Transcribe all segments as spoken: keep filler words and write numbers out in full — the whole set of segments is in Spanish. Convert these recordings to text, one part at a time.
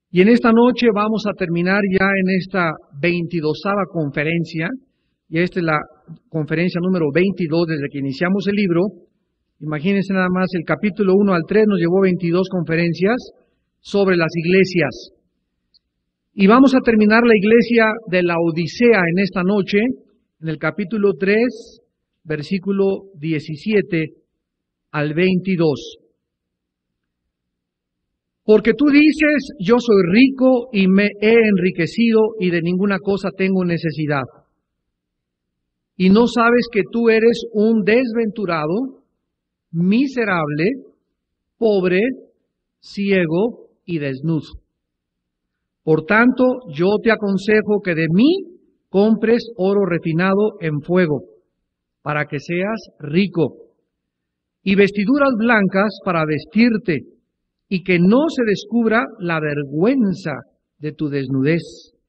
Y en esta noche vamos a terminar ya en esta veintidosava conferencia, y esta es la conferencia número veintidós desde que iniciamos el libro. Imagínense nada más, el capítulo uno al tres nos llevó veintidós conferencias sobre las iglesias. Y vamos a terminar la iglesia de la Odisea en esta noche, en el capítulo tres, versículo diecisiete al veintidós. Porque tú dices, yo soy rico y me he enriquecido y de ninguna cosa tengo necesidad. Y no sabes que tú eres un desventurado, miserable, pobre, ciego y desnudo. Por tanto, yo te aconsejo que de mí compres oro refinado en fuego, para que seas rico, y vestiduras blancas para vestirte, y que no se descubra la vergüenza de tu desnudez.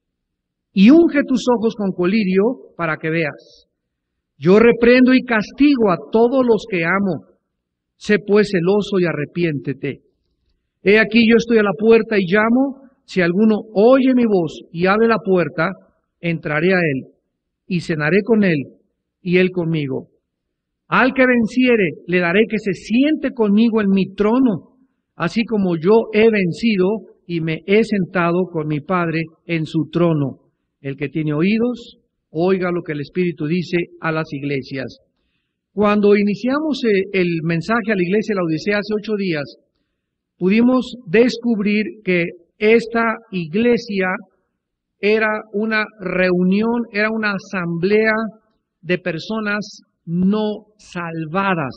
Y unge tus ojos con colirio para que veas. Yo reprendo y castigo a todos los que amo. Sé pues celoso y arrepiéntete. He aquí yo estoy a la puerta y llamo. Si alguno oye mi voz y abre la puerta, entraré a él, y cenaré con él, y él conmigo. Al que venciere, le daré que se siente conmigo en mi trono, así como yo he vencido y me he sentado con mi Padre en su trono. El que tiene oídos, oiga lo que el Espíritu dice a las iglesias. Cuando iniciamos el mensaje a la iglesia de la Odisea hace ocho días, pudimos descubrir que esta iglesia era una reunión, era una asamblea de personas no salvadas.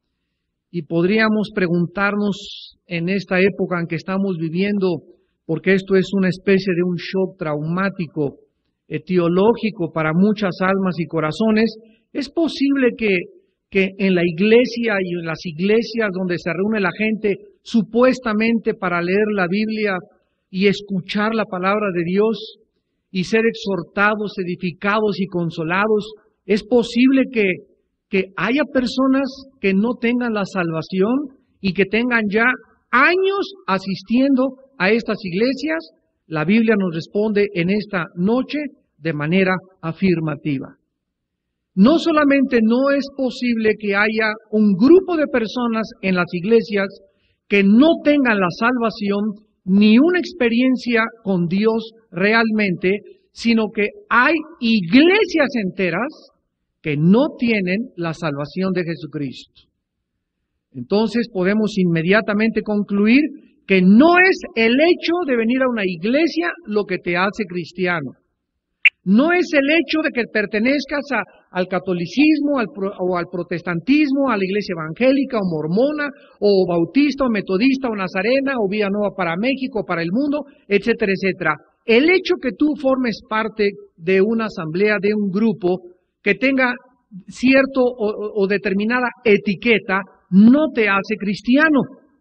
Y podríamos preguntarnos en esta época en que estamos viviendo, porque esto es una especie de un shock traumático, etiológico para muchas almas y corazones, ¿es posible que, que en la iglesia y en las iglesias donde se reúne la gente supuestamente para leer la Biblia y escuchar la palabra de Dios y ser exhortados, edificados y consolados, es posible que que haya personas que no tengan la salvación y que tengan ya años asistiendo a estas iglesias? La Biblia nos responde en esta noche de manera afirmativa. No solamente no es posible que haya un grupo de personas en las iglesias que no tengan la salvación ni una experiencia con Dios realmente, sino que hay iglesias enteras que no tienen la salvación de Jesucristo. Entonces podemos inmediatamente concluir que no es el hecho de venir a una iglesia lo que te hace cristiano. No es el hecho de que pertenezcas a, al catolicismo al, o al protestantismo, a la iglesia evangélica o mormona, o bautista o metodista o nazarena, o Vía Nueva para México, para el mundo, etcétera, etcétera. El hecho que tú formes parte de una asamblea, de un grupo, que tenga cierto o, o determinada etiqueta, no te hace cristiano.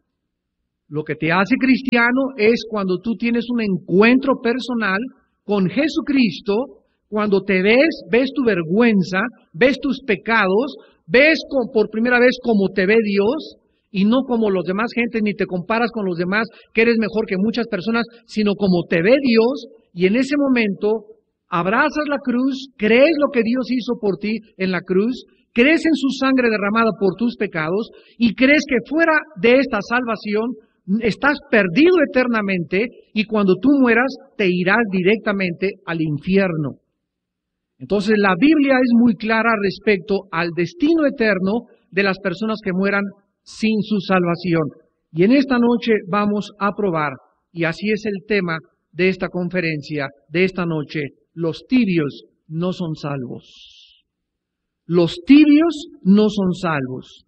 Lo que te hace cristiano es cuando tú tienes un encuentro personal con Jesucristo, cuando te ves, ves tu vergüenza, ves tus pecados, ves con, por primera vez como te ve Dios, y no como los demás gentes, ni te comparas con los demás, que eres mejor que muchas personas, sino como te ve Dios, y en ese momento abrazas la cruz, crees lo que Dios hizo por ti en la cruz, crees en su sangre derramada por tus pecados y crees que fuera de esta salvación estás perdido eternamente y cuando tú mueras te irás directamente al infierno. Entonces la Biblia es muy clara respecto al destino eterno de las personas que mueran sin su salvación. Y en esta noche vamos a probar, y así es el tema de esta conferencia, de esta noche: los tibios no son salvos. Los tibios no son salvos.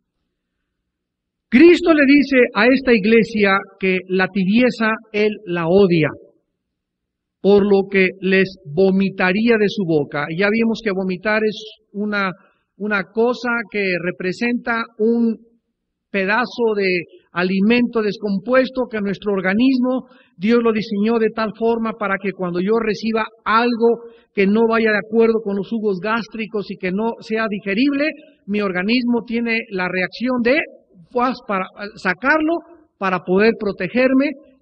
Cristo le dice a esta iglesia que la tibieza Él la odia, por lo que les vomitaría de su boca. Ya vimos que vomitar es una, una cosa que representa un pedazo de alimento descompuesto que nuestro organismo, Dios lo diseñó de tal forma para que cuando yo reciba algo que no vaya de acuerdo con los jugos gástricos y que no sea digerible, mi organismo tiene la reacción de pues, para sacarlo para poder protegerme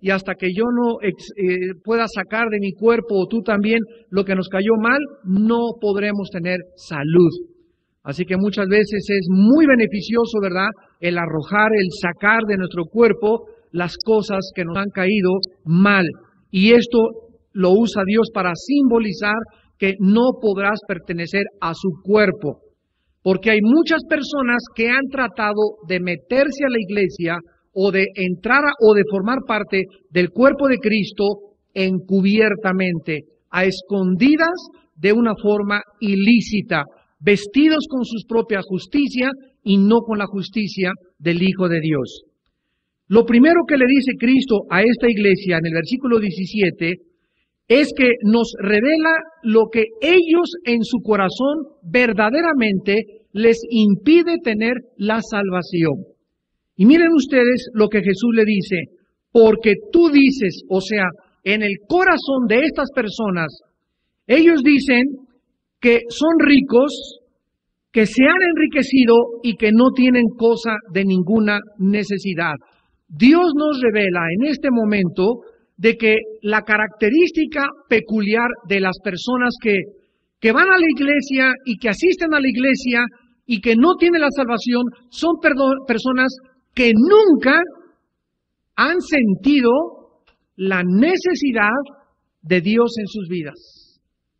y hasta que yo no ex, eh, pueda sacar de mi cuerpo o tú también lo que nos cayó mal, no podremos tener salud. Así que muchas veces es muy beneficioso, ¿verdad?, el arrojar, el sacar de nuestro cuerpo las cosas que nos han caído mal. Y esto lo usa Dios para simbolizar que no podrás pertenecer a su cuerpo. Porque hay muchas personas que han tratado de meterse a la iglesia o de entrar a, o de formar parte del cuerpo de Cristo encubiertamente, a escondidas de una forma ilícita, vestidos con su propia justicia y no con la justicia del Hijo de Dios. Lo primero que le dice Cristo a esta iglesia en el versículo diecisiete es que nos revela lo que ellos en su corazón verdaderamente les impide tener la salvación. Y miren ustedes lo que Jesús le dice, porque tú dices, o sea, en el corazón de estas personas, ellos dicen que son ricos, que se han enriquecido y que no tienen cosa de ninguna necesidad. Dios nos revela en este momento de que la característica peculiar de las personas que, que van a la iglesia y que asisten a la iglesia y que no tienen la salvación son perdón, personas que nunca han sentido la necesidad de Dios en sus vidas.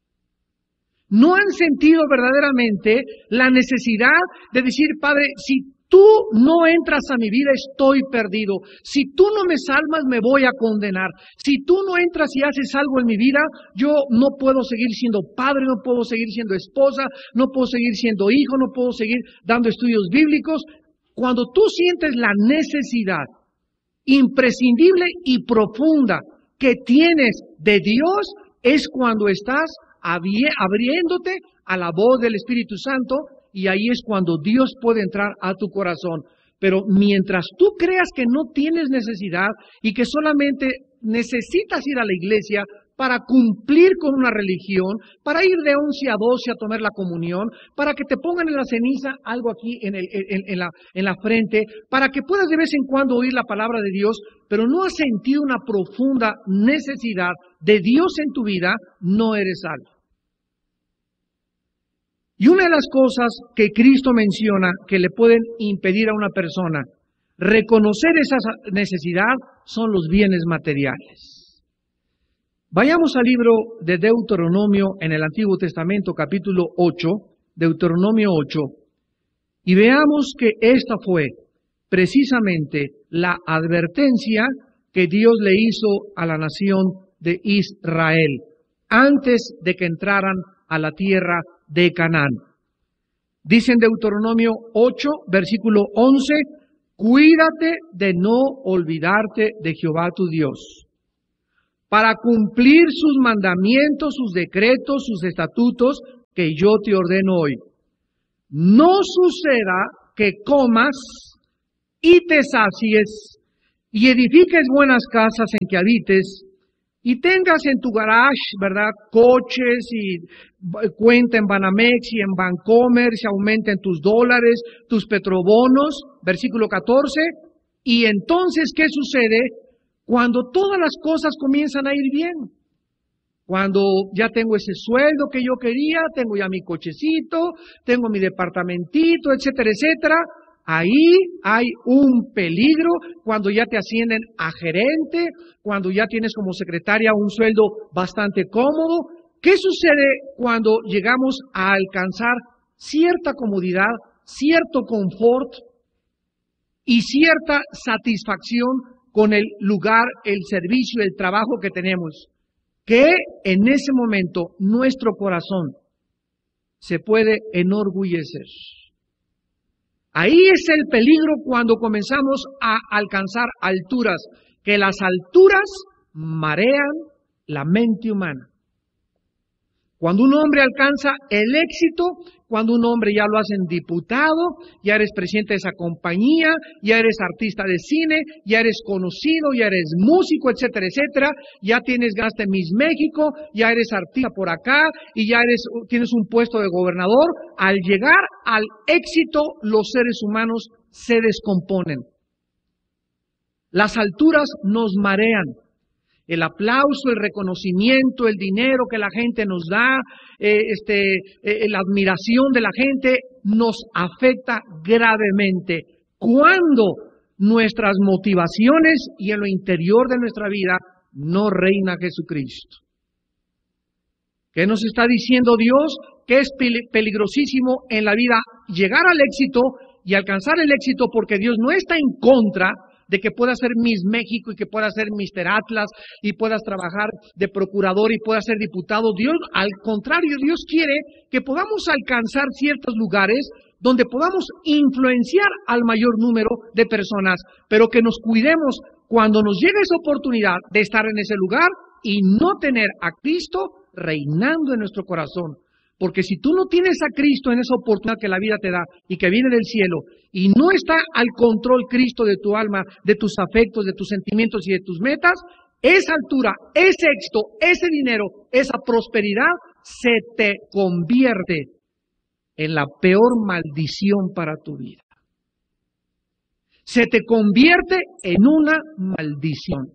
No han sentido verdaderamente la necesidad de decir, Padre, si tú no entras a mi vida, estoy perdido. Si tú no me salvas, me voy a condenar. Si tú no entras y haces algo en mi vida, yo no puedo seguir siendo padre, no puedo seguir siendo esposa, no puedo seguir siendo hijo, no puedo seguir dando estudios bíblicos. Cuando tú sientes la necesidad imprescindible y profunda que tienes de Dios, es cuando estás abriéndote a la voz del Espíritu Santo, y ahí es cuando Dios puede entrar a tu corazón. Pero mientras tú creas que no tienes necesidad y que solamente necesitas ir a la iglesia para cumplir con una religión, para ir de once a doce a tomar la comunión, para que te pongan en la ceniza algo aquí en, el, en, en, la, en la frente, para que puedas de vez en cuando oír la palabra de Dios, pero no has sentido una profunda necesidad de Dios en tu vida, no eres salvo. Y una de las cosas que Cristo menciona que le pueden impedir a una persona reconocer esa necesidad son los bienes materiales. Vayamos al libro de Deuteronomio en el Antiguo Testamento, capítulo ocho, Deuteronomio ocho, y veamos que esta fue precisamente la advertencia que Dios le hizo a la nación de Israel antes de que entraran a la tierra de Canaán. Dice en Deuteronomio ocho, versículo once, cuídate de no olvidarte de Jehová tu Dios, para cumplir sus mandamientos, sus decretos, sus estatutos que yo te ordeno hoy. No suceda que comas y te sacies y edifiques buenas casas en que habites, y tengas en tu garage, ¿verdad?, coches y cuenta en Banamex y en Bancomer, se aumenten tus dólares, tus petrobonos, versículo catorce, y entonces, ¿qué sucede cuando todas las cosas comienzan a ir bien? Cuando ya tengo ese sueldo que yo quería, tengo ya mi cochecito, tengo mi departamentito, etcétera, etcétera. Ahí hay un peligro cuando ya te ascienden a gerente, cuando ya tienes como secretaria un sueldo bastante cómodo. ¿Qué sucede cuando llegamos a alcanzar cierta comodidad, cierto confort y cierta satisfacción con el lugar, el servicio, el trabajo que tenemos? Que en ese momento nuestro corazón se puede enorgullecer. Ahí es el peligro cuando comenzamos a alcanzar alturas, que las alturas marean la mente humana. Cuando un hombre alcanza el éxito, cuando un hombre ya lo hacen diputado, ya eres presidente de esa compañía, ya eres artista de cine, ya eres conocido, ya eres músico, etcétera, etcétera, ya tienes gasto en Miss México, ya eres artista por acá y ya eres, tienes un puesto de gobernador. Al llegar al éxito, los seres humanos se descomponen. Las alturas nos marean. El aplauso, el reconocimiento, el dinero que la gente nos da, eh, este, eh, la admiración de la gente nos afecta gravemente. Cuando nuestras motivaciones y en lo interior de nuestra vida no reina Jesucristo. ¿Qué nos está diciendo Dios? Que es peligrosísimo en la vida llegar al éxito y alcanzar el éxito, porque Dios no está en contra de que puedas ser Miss México y que puedas ser míster Atlas y puedas trabajar de procurador y puedas ser diputado. Dios, al contrario, Dios quiere que podamos alcanzar ciertos lugares donde podamos influenciar al mayor número de personas, pero que nos cuidemos cuando nos llegue esa oportunidad de estar en ese lugar y no tener a Cristo reinando en nuestro corazón. Porque si tú no tienes a Cristo en esa oportunidad que la vida te da y que viene del cielo, y no está al control Cristo de tu alma, de tus afectos, de tus sentimientos y de tus metas, esa altura, ese éxito, ese dinero, esa prosperidad se te convierte en la peor maldición para tu vida. Se te convierte en una maldición.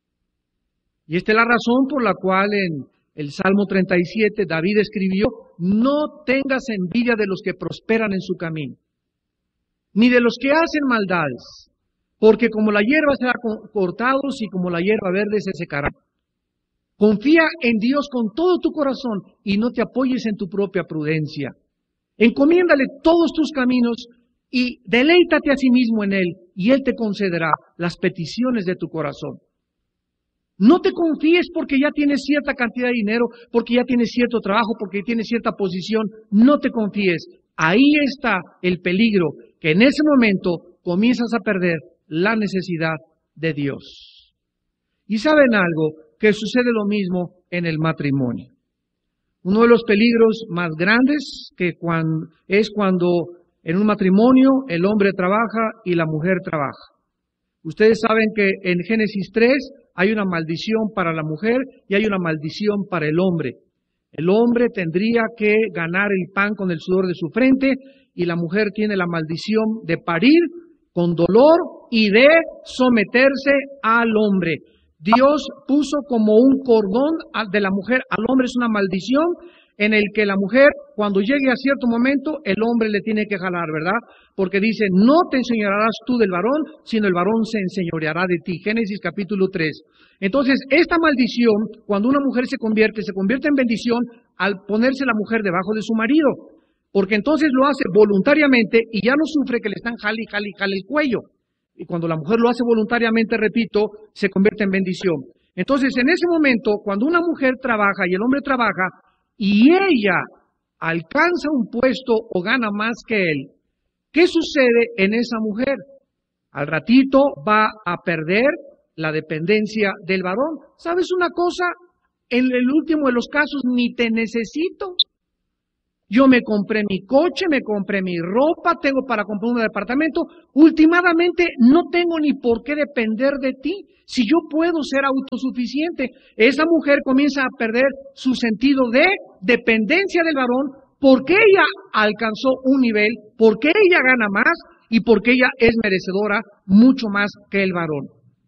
Y esta es la razón por la cual en el Salmo treinta y siete David escribió: no tengas envidia de los que prosperan en su camino, ni de los que hacen maldades, porque como la hierba será cortados y como la hierba verde se secará. Confía en Dios con todo tu corazón y no te apoyes en tu propia prudencia. Encomiéndale todos tus caminos y deleítate a sí mismo en Él, y Él te concederá las peticiones de tu corazón. No te confíes porque ya tienes cierta cantidad de dinero, porque ya tienes cierto trabajo, porque tienes cierta posición. No te confíes. Ahí está el peligro, que en ese momento comienzas a perder la necesidad de Dios. Y ¿saben algo? Que sucede lo mismo en el matrimonio. Uno de los peligros más grandes que cuando, es cuando en un matrimonio el hombre trabaja y la mujer trabaja. Ustedes saben que en Génesis tres hay una maldición para la mujer y hay una maldición para el hombre. El hombre tendría que ganar el pan con el sudor de su frente y la mujer tiene la maldición de parir con dolor y de someterse al hombre. Dios puso como un cordón de la mujer al hombre, es una maldición en el que la mujer, cuando llegue a cierto momento, el hombre le tiene que jalar, ¿verdad? Porque dice, no te enseñorearás tú del varón, sino el varón se enseñoreará de ti. Génesis capítulo tres. Entonces, esta maldición, cuando una mujer se convierte, se convierte en bendición al ponerse la mujer debajo de su marido. Porque entonces lo hace voluntariamente y ya no sufre que le están jale y jale y jale el cuello. Y cuando la mujer lo hace voluntariamente, repito, se convierte en bendición. Entonces, en ese momento, cuando una mujer trabaja y el hombre trabaja, y ella alcanza un puesto o gana más que él, ¿qué sucede en esa mujer? Al ratito va a perder la dependencia del varón. ¿Sabes una cosa? En el último de los casos, ni te necesito. Yo me compré mi coche, me compré mi ropa, tengo para comprar un departamento. Últimamente no tengo ni por qué depender de ti. Si yo puedo ser autosuficiente, esa mujer comienza a perder su sentido de dependencia del varón porque ella alcanzó un nivel, porque ella gana más y porque ella es merecedora mucho más que el varón.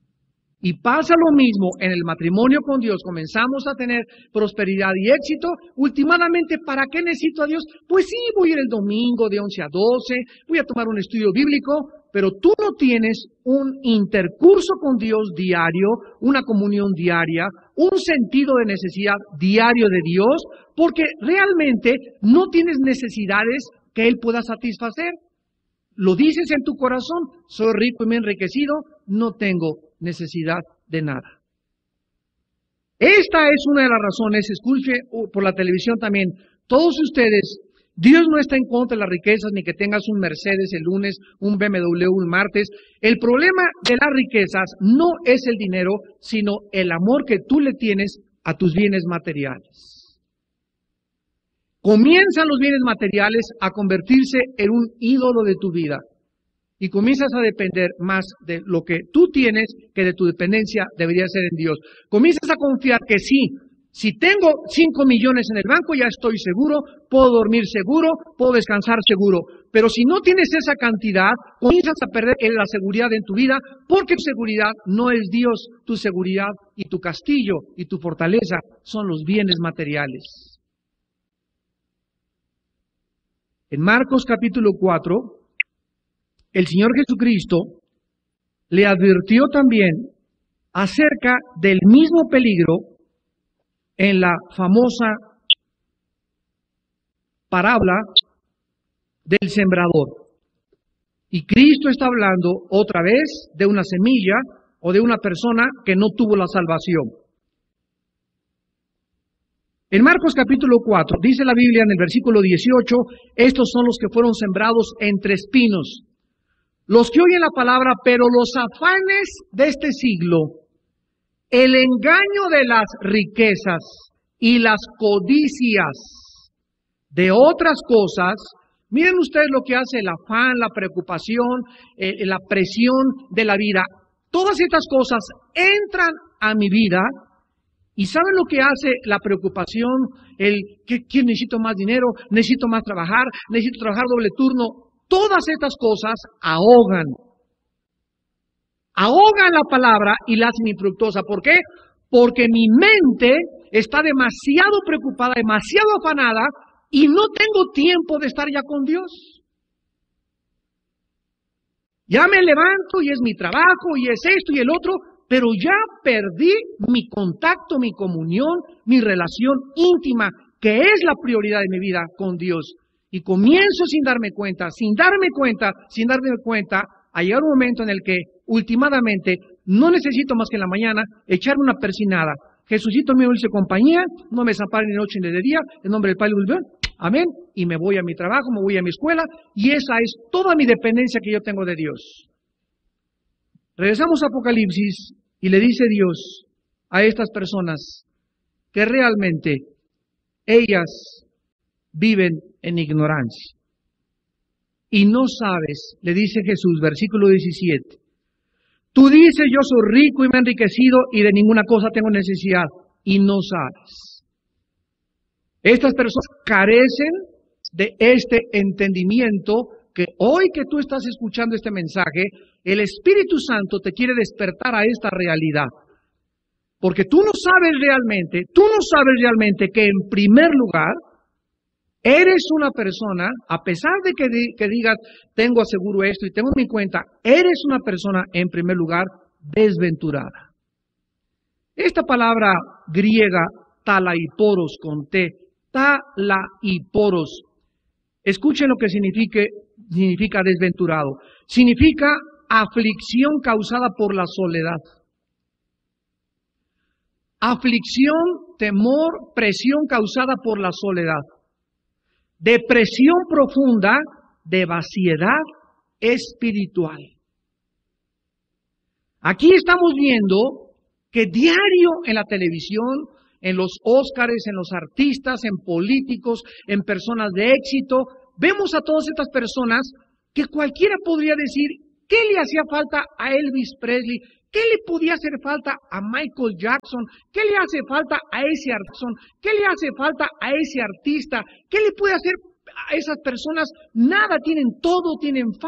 Y pasa lo mismo en el matrimonio con Dios. Comenzamos a tener prosperidad y éxito. Últimamente, ¿para qué necesito a Dios? Pues sí, voy a ir el domingo de once a doce, voy a tomar un estudio bíblico, pero tú no tienes un intercurso con Dios diario, una comunión diaria, un sentido de necesidad diario de Dios, porque realmente no tienes necesidades que Él pueda satisfacer. Lo dices en tu corazón, soy rico y me he enriquecido, no tengo necesidad de nada. Esta es una de las razones, escuche por la televisión también, todos ustedes, Dios no está en contra de las riquezas, ni que tengas un Mercedes el lunes, un B M W el martes. El problema de las riquezas no es el dinero, sino el amor que tú le tienes a tus bienes materiales. Comienzan los bienes materiales a convertirse en un ídolo de tu vida. Y comienzas a depender más de lo que tú tienes que de tu dependencia debería ser en Dios. Comienzas a confiar que sí, si tengo cinco millones en el banco ya estoy seguro, puedo dormir seguro, puedo descansar seguro. Pero si no tienes esa cantidad, comienzas a perder la seguridad en tu vida, porque tu seguridad no es Dios, tu seguridad y tu castillo y tu fortaleza son los bienes materiales. En Marcos capítulo cuatro, el Señor Jesucristo le advirtió también acerca del mismo peligro en la famosa parábola del sembrador. Y Cristo está hablando otra vez de una semilla o de una persona que no tuvo la salvación. En Marcos capítulo cuatro, dice la Biblia en el versículo dieciocho, estos son los que fueron sembrados entre espinos, los que oyen la palabra, pero los afanes de este siglo, el engaño de las riquezas y las codicias de otras cosas. Miren ustedes lo que hace el afán, la preocupación, eh, la presión de la vida. Todas estas cosas entran a mi vida y ¿saben lo que hace la preocupación? El que, que necesito más dinero, necesito más trabajar, necesito trabajar doble turno. Todas estas cosas ahogan. Ahogan la palabra y la hacen infructuosa. ¿Por qué? Porque mi mente está demasiado preocupada, demasiado afanada, y no tengo tiempo de estar ya con Dios. Ya me levanto y es mi trabajo y es esto y el otro, pero ya perdí mi contacto, mi comunión, mi relación íntima, que es la prioridad de mi vida con Dios. Y comienzo sin darme cuenta, sin darme cuenta, sin darme cuenta, a llegar un momento en el que, últimamente, no necesito más que en la mañana echarme una persinada. Jesucito mío, dulce compañía, no me desampare ni de noche ni de día, en nombre del Padre y del Hijo. Amén. Y me voy a mi trabajo, me voy a mi escuela, y esa es toda mi dependencia que yo tengo de Dios. Regresamos a Apocalipsis y le dice Dios a estas personas que realmente ellas viven en ignorancia. Y no sabes, le dice Jesús, versículo diecisiete, tú dices, yo soy rico y me he enriquecido y de ninguna cosa tengo necesidad, y no sabes. Estas personas carecen de este entendimiento que hoy que tú estás escuchando este mensaje, el Espíritu Santo te quiere despertar a esta realidad. Porque tú no sabes realmente, tú no sabes realmente que en primer lugar, eres una persona, a pesar de que, di, que digas, tengo aseguro esto y tengo mi cuenta, eres una persona, en primer lugar, desventurada. Esta palabra griega, talaiporos, con T, talaiporos, escuchen lo que signifique, significa desventurado. Significa aflicción causada por la soledad. Aflicción, temor, presión causada por la soledad. Depresión profunda de vaciedad espiritual. Aquí estamos viendo que diario en la televisión, en los Óscares, en los artistas, en políticos, en personas de éxito, vemos a todas estas personas que cualquiera podría decir, ¿qué le hacía falta a Elvis Presley? ¿Qué le podía hacer falta a Michael Jackson? ¿Qué le hace falta a ese Jackson? ¿Qué le hace falta a ese artista? ¿Qué le puede hacer a esas personas? Nada, tienen todo, tienen